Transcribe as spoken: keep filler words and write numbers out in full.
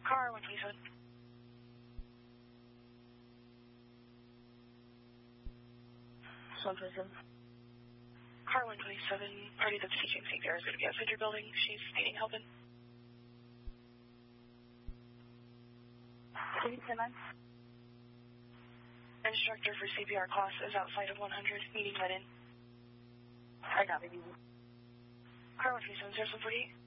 Car one twenty-seven. one twenty-seven. Car one twenty-seven, party that's teaching Saint Clair is going to be outside your building. She's needing help in. Can you send Instructor for C P R class is outside of one hundred, needing let in. I got it. Car one twenty-seven, zero seven forty-eight.